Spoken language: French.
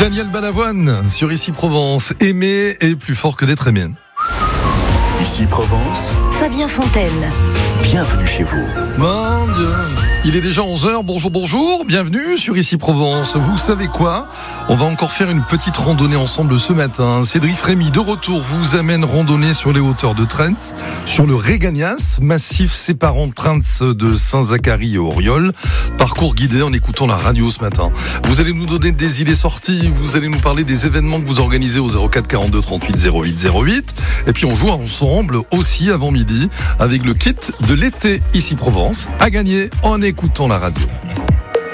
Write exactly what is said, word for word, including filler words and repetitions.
Daniel Balavoine sur Ici Provence. Aimer est plus fort que d'être aimé. Ici Provence, Fabien Fontaine. Bienvenue chez vous. Mon Dieu. Il est déjà onze heures, bonjour, bonjour, bienvenue sur Ici Provence. Vous savez quoi ? On va encore faire une petite randonnée ensemble ce matin. Cédric Frémy, de retour, vous amène randonnée sur les hauteurs de Trens, sur le Régagnas, massif séparant Trens de Saint-Zacharie et Auriol. Parcours guidé en écoutant la radio ce matin. Vous allez nous donner des idées sorties, vous allez nous parler des événements que vous organisez au zéro quatre quarante-deux trente-huit zéro huit zéro huit. Et puis on joue ensemble aussi avant midi avec le kit de l'été Ici Provence à gagner en écoutant la radio.